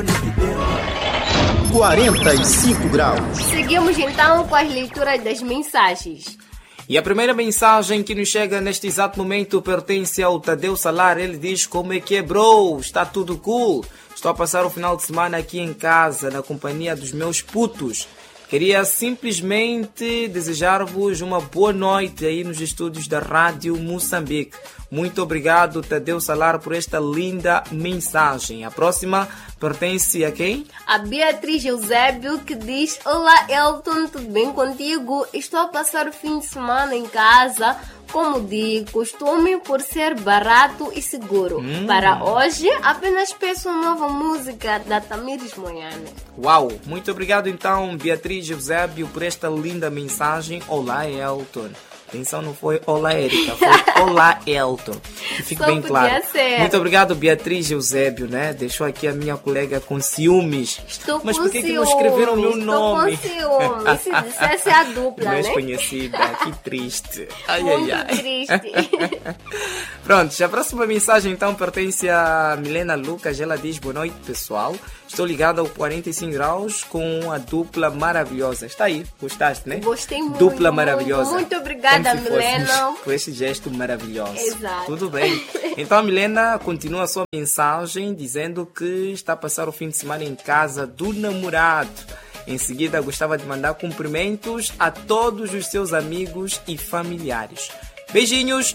45 graus. Seguimos então com as leituras das mensagens. E a primeira mensagem que nos chega neste exato momento pertence ao Tadeu Salar. Ele diz: como é que é, bro? Está tudo cool? Estou a passar o final de semana aqui em casa, na companhia dos meus putos. Queria simplesmente desejar-vos uma boa noite aí nos estúdios da Rádio Moçambique. Muito obrigado, Tadeu Salar, por esta linda mensagem. A próxima pertence a quem? A Beatriz Eusébio, que diz: olá, Elton, tudo bem contigo? Estou a passar o fim de semana em casa, como de costume, por ser barato e seguro. Para hoje, apenas peço uma nova música da Tamires Moiane. Uau! Muito obrigado então, Beatriz Eusébio, por esta linda mensagem. Olá, Elton. Atenção, não foi olá, Érica, foi olá, Elton. Que fique bem claro. Ser. Muito obrigado, Beatriz Eusébio, né? Deixou aqui a minha colega com ciúmes. Estou Mas com por que ciúmes, não escreveram o meu nome? Estou com ciúmes. Se dissesse a dupla, não né? és conhecida, que triste. Ai, Muito ai, ai. triste. Pronto, a próxima mensagem então pertence a Milena Lucas. Ela diz: boa noite, pessoal. Estou ligada ao 45 graus com a dupla maravilhosa. Está aí, gostaste, né? Gostei muito. Dupla maravilhosa. Muito obrigada, Milena. Por esse gesto maravilhoso. Exato. Tudo bem. Então a Milena continua a sua mensagem dizendo que está a passar o fim de semana em casa do namorado. Em seguida, gostava de mandar cumprimentos a todos os seus amigos e familiares. Beijinhos.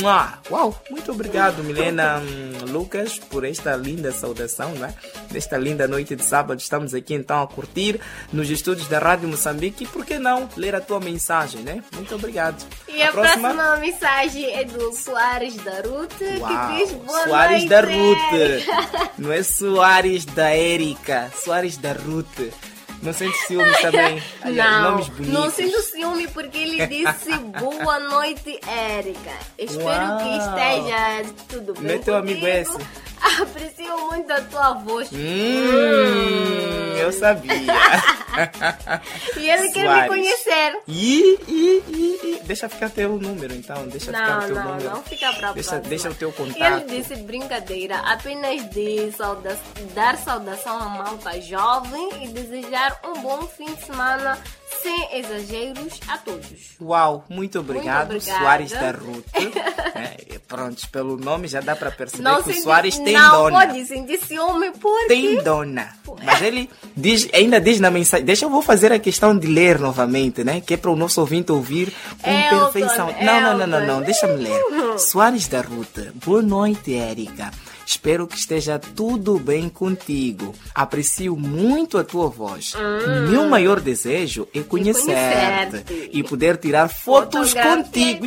Uau, muito obrigado, Milena Lucas, por esta linda saudação, né? Nesta linda noite de sábado, estamos aqui então a curtir nos estúdios da Rádio Moçambique. E por que não ler a tua mensagem, né? Muito obrigado. E a próxima mensagem é do Soares da Ruth, Uau, que diz: boa Soares noite, da Ruth. Não é Soares da Érica, Soares da Ruth. Não sente ciúme também? Ai, não, nomes bonitos. não sinto ciúme porque ele disse boa noite, Érica. Espero que esteja tudo bem. Não é teu amigo esse? Aprecio muito a tua voz. Eu sabia. E ele Soares. quer me conhecer. Deixa ficar teu número, então. Deixa ficar o teu número. Não fica pra Deixa o teu contato. E ele disse: brincadeira, apenas de dar saudação à malta jovem e desejar um bom fim de semana sem exageros a todos. Uau, muito obrigado, Soares da Ruth. Pronto, pelo nome já dá para perceber que o Soares tem dona. Não pode sentir ciúme porque... Tem dona. Mas ele ainda diz na mensagem... Deixa eu vou fazer a questão de ler novamente, né? Que é para o nosso ouvinte ouvir com perfeição. Não. Deixa-me ler. Soares da Ruth. Boa noite, Érica. Espero que esteja tudo bem contigo. Aprecio muito a tua voz. Meu maior desejo é conhecer-te e poder tirar fotos contigo.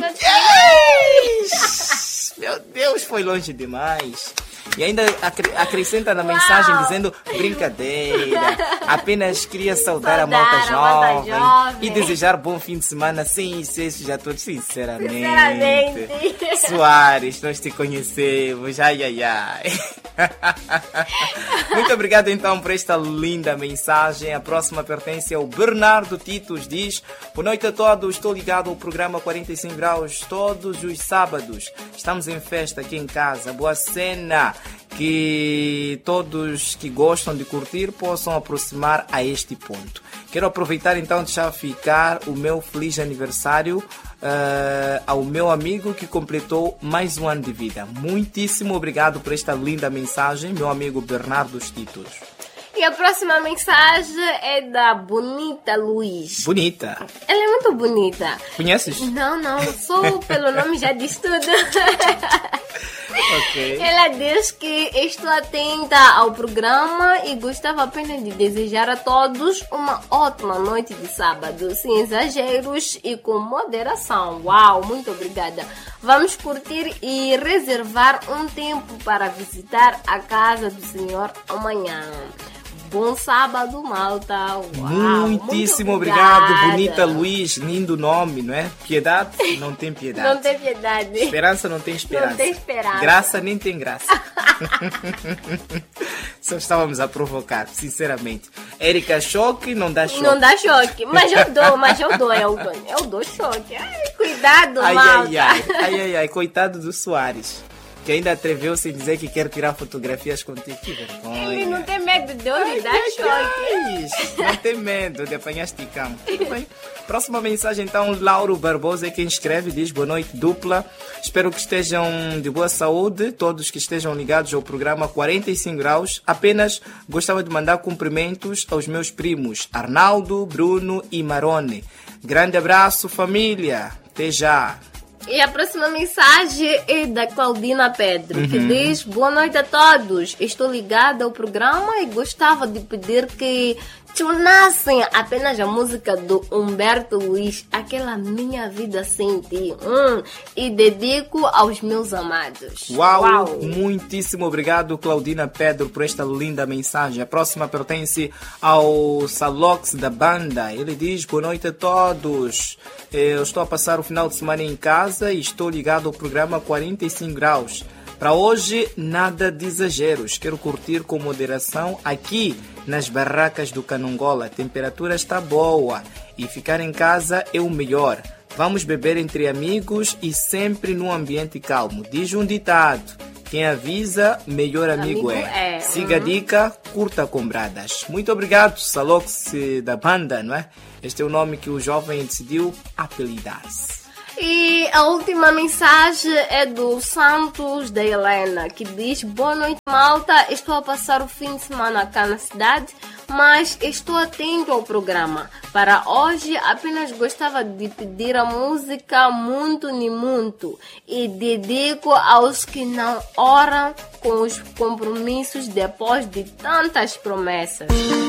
Yes! Meu Deus, foi longe demais. E ainda acrescenta na mensagem dizendo: brincadeira, apenas queria saudar a malta jovem e desejar bom fim de semana sem excesso a todos, sinceramente. Soares, nós te conhecemos, ai. Muito obrigado então por esta linda mensagem. A próxima pertence ao Bernardo Titos, diz: boa noite a todos, estou ligado ao programa 45 graus todos os sábados. Estamos em festa aqui em casa, boa cena. Que todos que gostam de curtir possam aproximar a este ponto. Quero aproveitar então de deixar ficar o meu feliz aniversário ao meu amigo que completou mais um ano de vida. Muitíssimo obrigado por esta linda mensagem, meu amigo Bernardo Titos. E a próxima mensagem é da Bonita Luiz. Bonita? Ela é muito bonita. Conheces? Não, só pelo nome já diz tudo. Okay. Ela diz que estou atenta ao programa e gostava apenas de desejar a todos uma ótima noite de sábado, sem exageros e com moderação. Uau, muito obrigada. Vamos curtir e reservar um tempo para visitar a casa do Senhor amanhã. Bom sábado, malta. Uau, muitíssimo obrigado, Bonita Luiz. Lindo nome, não é? Piedade não tem piedade. Não tem piedade. Esperança não tem esperança. Não tem esperança. Graça nem tem graça. Só estávamos a provocar, sinceramente. Érica, choque não dá choque. Não dá choque. Mas eu dou choque. Ai, cuidado, malta. Ai, coitado do Soares. Que ainda atreveu-se em dizer que quer tirar fotografias contigo. Que vergonha. Ele não tem medo medo de eu lhe dar choque. Não tem medo de apanhar esticão. Tudo bem. Próxima mensagem, então, Lauro Barbosa é quem escreve, diz boa noite dupla. Espero que estejam de boa saúde, todos que estejam ligados ao programa 45 Graus. Apenas gostava de mandar cumprimentos aos meus primos, Arnaldo, Bruno e Marone. Grande abraço, família. Até já. E a próxima mensagem é da Claudina Pedro, que diz: boa noite a todos. Estou ligada ao programa e gostava de pedir que tornassem apenas a música do Humberto Luiz, Aquela Minha Vida Sem Ti. E dedico aos meus amados. Uau! Muitíssimo obrigado, Claudina Pedro, por esta linda mensagem. A próxima pertence ao Salox da banda. Ele diz: boa noite a todos. Eu estou a passar o final de semana em casa e estou ligado ao programa 45 Graus. Para hoje, nada de exageros. Quero curtir com moderação aqui nas barracas do Canongola. A temperatura está boa e ficar em casa é o melhor. Vamos beber entre amigos e sempre num ambiente calmo. Diz um ditado: quem avisa, melhor amigo é. Siga a dica, curta com bradas. Muito obrigado, Salox da banda, não é? Este é o nome que o jovem decidiu apelidar-se. E a última mensagem é do Santos da Helena, que diz: boa noite, malta. Estou a passar o fim de semana cá na cidade, mas estou atento ao programa. Para hoje, apenas gostava de pedir a música Muito Ni Muito e dedico aos que não oram com os compromissos depois de tantas promessas.